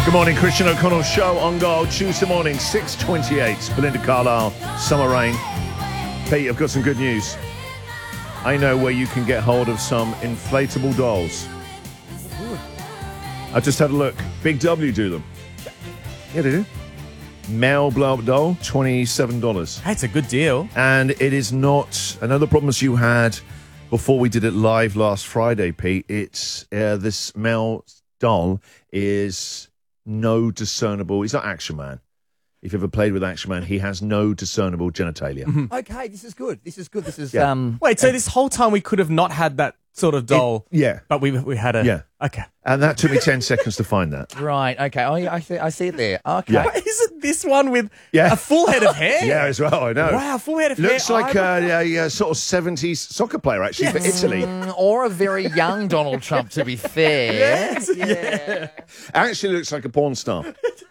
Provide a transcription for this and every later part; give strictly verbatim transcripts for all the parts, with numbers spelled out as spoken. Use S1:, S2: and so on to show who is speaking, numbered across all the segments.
S1: Good morning, Christian O'Connell Show on Gold, Tuesday morning, six twenty-eight. Belinda Carlisle, Summer Rain. Pete, I've got some good news. I know where you can get hold of some inflatable dolls. I just had a look. Big W do them. Yeah, they do. Male blow-up doll, twenty-seven dollars.
S2: That's a good deal.
S1: And it is not another problems you had before we did it live last Friday, Pete. It's uh, this male doll is no discernible. He's not Action Man. If you've ever played with Action Man, he has no discernible genitalia.
S3: Mm-hmm. Okay, this is good. This is good. This is
S1: Yeah.
S3: um.
S2: Wait, so this whole time we could have not had that sort of doll,
S1: It- yeah.
S2: but we we had a...
S1: Yeah.
S2: Okay.
S1: And that took me ten seconds to find that.
S3: Right. Okay. Oh, yeah, I see. I see it there. Okay.
S1: Yeah.
S2: But is it this one with
S1: Yeah.
S2: a full head of hair?
S1: Yeah, as well, I know.
S2: Wow, full head of
S1: Looks
S2: hair.
S1: like
S2: I-
S1: a, a, a sort of seventies soccer player, actually, for Italy.
S3: Mm, or a very young Donald Trump, to be fair.
S2: Yes,
S3: Yeah.
S1: Actually looks like a porn star.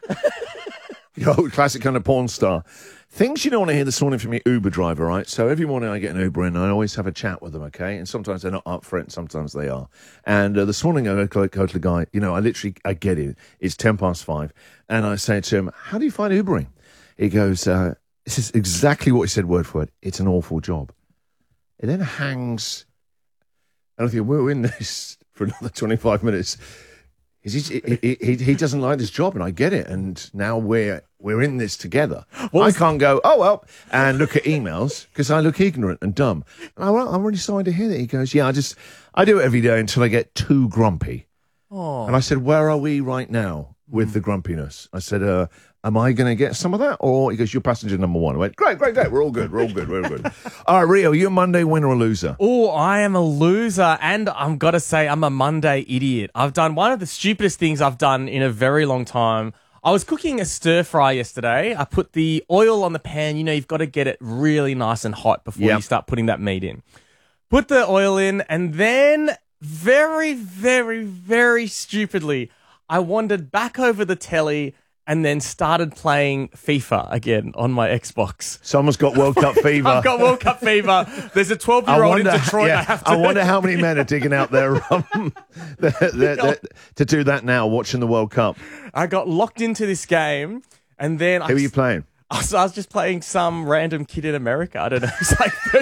S1: The old classic kind of porn star. Things you don't want to hear this morning from your Uber driver, right? So every morning I get an Uber in and I always have a chat with them, okay? And sometimes they're not up for it, sometimes they are. And uh, this morning I go, go to the guy, you know, I literally, I get it. It's ten past five. And I say to him, how do you find Ubering? He goes, uh, this is exactly what he said word for word. It's an awful job. It then hangs, and I think, we're in this for another twenty-five minutes. He's, he, he, he, he doesn't like this job, and I get it. And now we're we're in this together. I can't go, oh, well, and look at emails, because I look ignorant and dumb. And I, well, I'm really sorry to hear that. He goes, yeah, I just, I do it every day until I get too grumpy.
S2: Oh.
S1: And I said, where are we right now with the grumpiness? I said, uh, am I going to get some of that? Or he goes, you're passenger number one. I went, great, great, great. We're all good. We're all good. We're all good. All right, Rio, you a Monday winner or loser?
S2: Oh, I am a loser, and I've got to say I'm a Monday idiot. I've done one of the stupidest things I've done in a very long time. I was cooking a stir fry yesterday. I put the oil on the pan. You know, you've got to get it really nice and hot before
S1: Yep.
S2: you start putting that meat in. Put the oil in, and then very, very, very stupidly, I wandered back over the telly and then started playing FIFA again on my Xbox.
S1: Someone's got World Cup fever.
S2: I've got World Cup fever. There's a twelve-year-old in Detroit.
S1: yeah,
S2: I have to.
S1: I wonder how many men are digging out their um, the, the, the, to do that now, watching the World Cup.
S2: I got locked into this game, and then
S1: Who
S2: I,
S1: are you playing?
S2: I was, I was just playing some random kid in America. I don't know. It's like